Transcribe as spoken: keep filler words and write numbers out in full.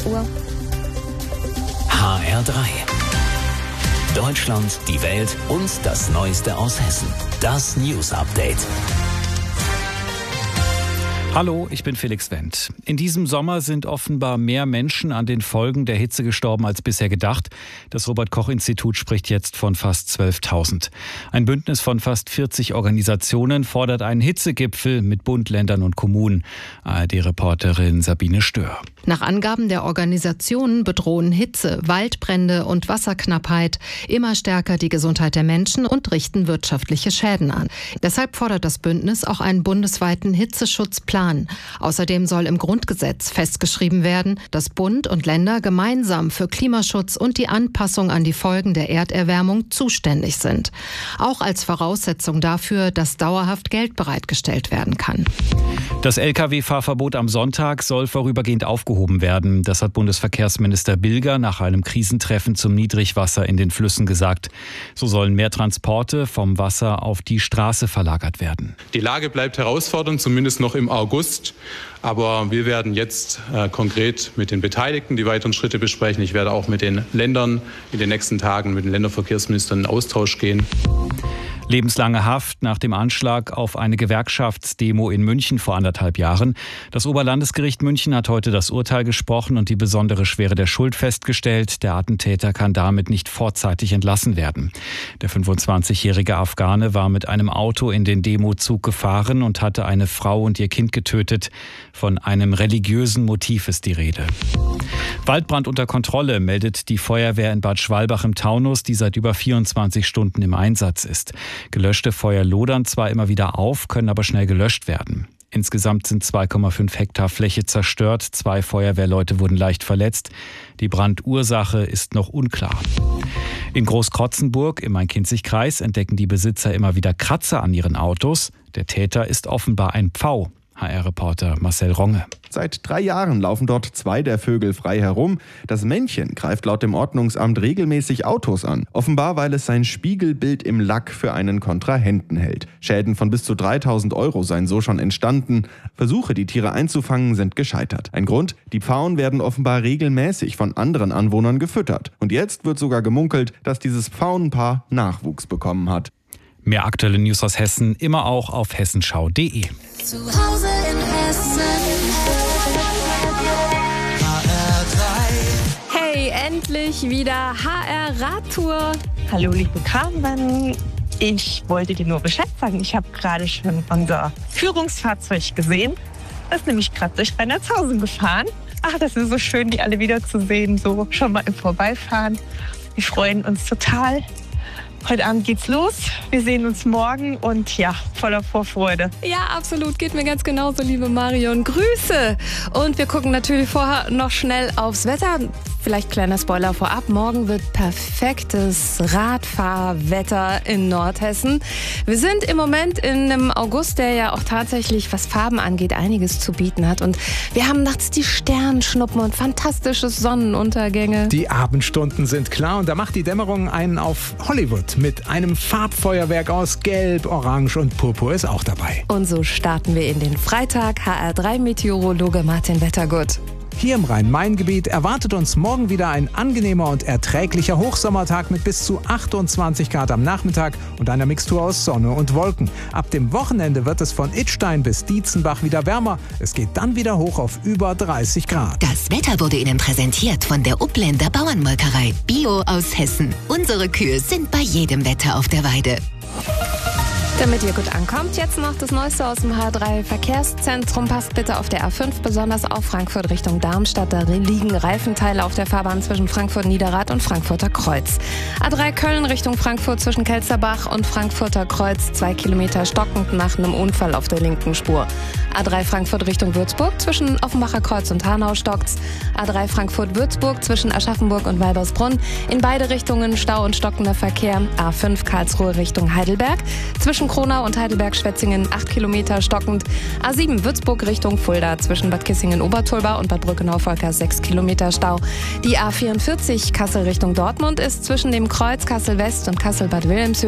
H R drei. Deutschland, die Welt und das Neueste aus Hessen. Das News Update. Hallo, ich bin Felix Wendt. In diesem Sommer sind offenbar mehr Menschen an den Folgen der Hitze gestorben als bisher gedacht. Das Robert-Koch-Institut spricht jetzt von fast zwölftausend. Ein Bündnis von fast vierzig Organisationen fordert einen Hitzegipfel mit Bund, Ländern und Kommunen. A R D-Reporterin Sabine Stör. Nach Angaben der Organisationen bedrohen Hitze, Waldbrände und Wasserknappheit immer stärker die Gesundheit der Menschen und richten wirtschaftliche Schäden an. Deshalb fordert das Bündnis auch einen bundesweiten Hitzeschutzplan. Außerdem soll im Grundgesetz festgeschrieben werden, dass Bund und Länder gemeinsam für Klimaschutz und die Anpassung an die Folgen der Erderwärmung zuständig sind. Auch als Voraussetzung dafür, dass dauerhaft Geld bereitgestellt werden kann. Das L K W-Fahrverbot am Sonntag soll vorübergehend aufgehoben werden. Das hat Bundesverkehrsminister Bilger nach einem Krisentreffen zum Niedrigwasser in den Flüssen gesagt. So sollen mehr Transporte vom Wasser auf die Straße verlagert werden. Die Lage bleibt herausfordernd, zumindest noch im August. Aber wir werden jetzt äh, konkret mit den Beteiligten die weiteren Schritte besprechen. Ich werde auch mit den Ländern in den nächsten Tagen mit den Länderverkehrsministern in Austausch gehen. Lebenslange Haft nach dem Anschlag auf eine Gewerkschaftsdemo in München vor anderthalb Jahren. Das Oberlandesgericht München hat heute das Urteil gesprochen und die besondere Schwere der Schuld festgestellt. Der Attentäter kann damit nicht vorzeitig entlassen werden. Der fünfundzwanzigjährige Afghane war mit einem Auto in den Demozug gefahren und hatte eine Frau und ihr Kind getötet. Von einem religiösen Motiv ist die Rede. Waldbrand unter Kontrolle, meldet die Feuerwehr in Bad Schwalbach im Taunus, die seit über vierundzwanzig Stunden im Einsatz ist. Gelöschte Feuer lodern zwar immer wieder auf, können aber schnell gelöscht werden. Insgesamt sind zwei Komma fünf Hektar Fläche zerstört. Zwei Feuerwehrleute wurden leicht verletzt. Die Brandursache ist noch unklar. In Großkrotzenburg im Main-Kinzig-Kreis entdecken die Besitzer immer wieder Kratzer an ihren Autos. Der Täter ist offenbar ein Pfau. H R-Reporter Marcel Ronge. Seit drei Jahren laufen dort zwei der Vögel frei herum. Das Männchen greift laut dem Ordnungsamt regelmäßig Autos an. Offenbar, weil es sein Spiegelbild im Lack für einen Kontrahenten hält. Schäden von bis zu dreitausend Euro seien so schon entstanden. Versuche, die Tiere einzufangen, sind gescheitert. Ein Grund? Die Pfauen werden offenbar regelmäßig von anderen Anwohnern gefüttert. Und jetzt wird sogar gemunkelt, dass dieses Pfauenpaar Nachwuchs bekommen hat. Mehr aktuelle News aus Hessen immer auch auf hessenschau punkt de. Zu Hause in Hessen. H R drei. Hey, endlich wieder H R-Radtour. Hallo liebe Carmen, ich wollte dir nur Bescheid sagen, ich habe gerade schon unser Führungsfahrzeug gesehen. Das ist nämlich gerade durch Rheinlandshausen gefahren. Ach, das ist so schön, die alle wiederzusehen, so schon mal im Vorbeifahren. Wir freuen uns total. Heute Abend geht's los. Wir sehen uns morgen und ja, voller Vorfreude. Ja, absolut. Geht mir ganz genauso, liebe Marion. Grüße! Und wir gucken natürlich vorher noch schnell aufs Wetter. Vielleicht kleiner Spoiler vorab. Morgen wird perfektes Radfahrwetter in Nordhessen. Wir sind im Moment in einem August, der ja auch tatsächlich, was Farben angeht, einiges zu bieten hat. Und wir haben nachts die Sternschnuppen und fantastische Sonnenuntergänge. Die Abendstunden sind klar und da macht die Dämmerung einen auf Hollywood. Mit einem Farbfeuerwerk aus Gelb, Orange und Purpur ist auch dabei. Und so starten wir in den Freitag. H R drei Meteorologe Martin Wettergut. Hier im Rhein-Main-Gebiet erwartet uns morgen wieder ein angenehmer und erträglicher Hochsommertag mit bis zu achtundzwanzig Grad am Nachmittag und einer Mixtur aus Sonne und Wolken. Ab dem Wochenende wird es von Idstein bis Dietzenbach wieder wärmer. Es geht dann wieder hoch auf über dreißig Grad. Das Wetter wurde Ihnen präsentiert von der Upländer Bauernmolkerei. Bio aus Hessen. Unsere Kühe sind bei jedem Wetter auf der Weide. Damit ihr gut ankommt, jetzt noch das Neueste aus dem H drei Verkehrszentrum. Passt bitte auf der A fünf besonders auf Frankfurt Richtung Darmstadt. Da liegen Reifenteile auf der Fahrbahn zwischen Frankfurt-Niederrad und Frankfurter Kreuz. A drei Köln Richtung Frankfurt zwischen Kelsterbach und Frankfurter Kreuz. Zwei Kilometer stockend nach einem Unfall auf der linken Spur. A drei Frankfurt Richtung Würzburg zwischen Offenbacher Kreuz und Hanau stockt's. A drei Frankfurt-Würzburg zwischen Aschaffenburg und Weibersbrunn. In beide Richtungen Stau und stockender Verkehr. A fünf Karlsruhe Richtung Heidelberg. Zwischen Kronau und Heidelberg-Schwetzingen acht Kilometer stockend. A sieben Würzburg Richtung Fulda zwischen Bad Kissingen-Obertolba und Bad Brückenau-Volkers sechs Kilometer Stau. Die A vierundvierzig Kassel Richtung Dortmund ist zwischen dem Kreuz Kassel-West und Kassel-Bad Wilhelmshöhe